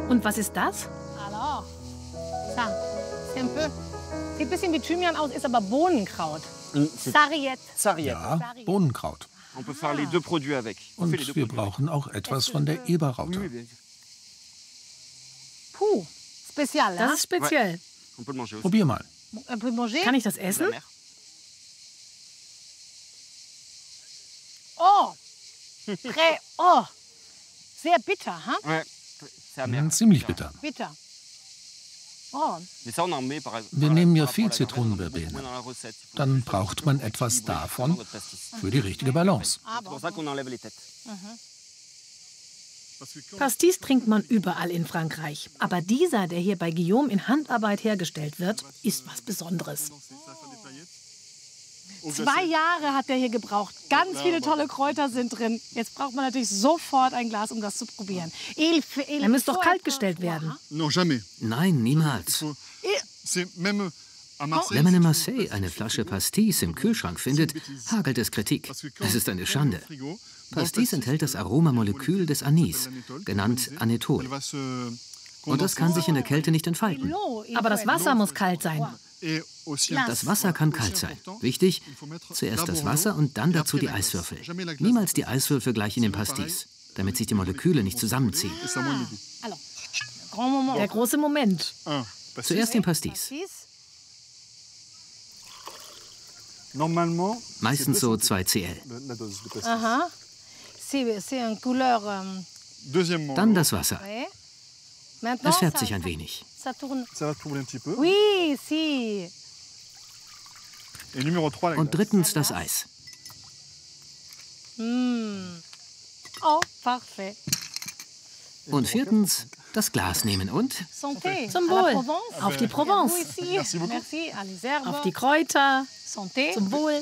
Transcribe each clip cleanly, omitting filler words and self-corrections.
Und was ist das? Alors, ça, c'est un peu, sieht ein bisschen wie Thymian aus, ist aber Bohnenkraut. Sarriette. Ja, Bohnenkraut. On peut faire les deux produits avec. On fait les deux Und wir produits. brauchen auch etwas von der Eberraute. Puh, spezial, Das ist speziell. On peut le manger aussi. Probier mal. Un peu manger. Kann ich das essen? La mer. Oh, oh, sehr bitter, ha? Ouais, c'est amer. Ziemlich bitter. Bitter. Oh, Mais ça, on en met, par exemple, Wir nehmen ja par viel rapport à la viande, on met Zitronenverbene. moins dans la recette. Il faut Dann juste braucht man etwas équilibrer davon votre pastis. für die richtige Balance. C'est pour ça qu'on enlève les têtes. Pastis trinkt man überall in Frankreich. Aber dieser, der hier bei Guillaume in Handarbeit hergestellt wird, ist was Besonderes. 2 Jahre hat der hier gebraucht. Ganz viele tolle Kräuter sind drin. Jetzt braucht man natürlich sofort ein Glas, um das zu probieren. Er müsste doch kalt gestellt werden. Non, jamais. Nein, niemals. C'est même à Marseille. Wenn man in Marseille eine Flasche Pastis im Kühlschrank findet, hagelt es Kritik. Es ist eine Schande. Pastis enthält das Aromamolekül des Anis, genannt Anethol. Und das kann sich in der Kälte nicht entfalten. Aber das Wasser muss kalt sein. Das Wasser kann kalt sein. Wichtig, zuerst das Wasser und dann dazu die Eiswürfel. Niemals die Eiswürfel gleich in den Pastis, damit sich die Moleküle nicht zusammenziehen. Der große Moment. Zuerst den Pastis. Meistens so 2 cl. Aha. C'est une couleur. Dann das Wasser. Maintenant, Es färbt ça- sich ein wenig. Ça tourne. Ça va tourner un petit peu. Oui, si. Et numéro 3, la Und glace. drittens das Eis. Oh, parfait. Und viertens das Glas nehmen und Santé. Zum À la Wohl. Provence. Auf die Provence. Vous ici. Merci beaucoup. Merci. À les herbes. Auf die Kräuter. Santé. Zum Wohl.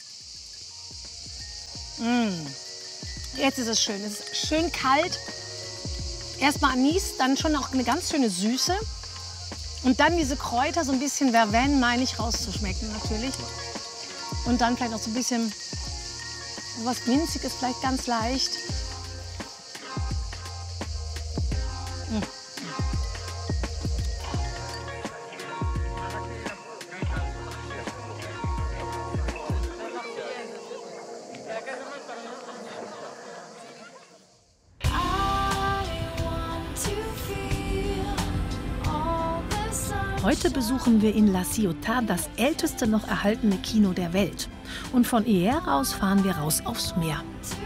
Jetzt ist es schön. Es ist schön kalt. Erstmal Anis, dann schon auch eine ganz schöne Süße. Und dann diese Kräuter, so ein bisschen Verveine, meine ich, rauszuschmecken natürlich. Und dann vielleicht noch so ein bisschen was Minziges, vielleicht ganz leicht. Heute besuchen wir in La Ciotat das älteste noch erhaltene Kino der Welt. Und von Hyères aus fahren wir raus aufs Meer.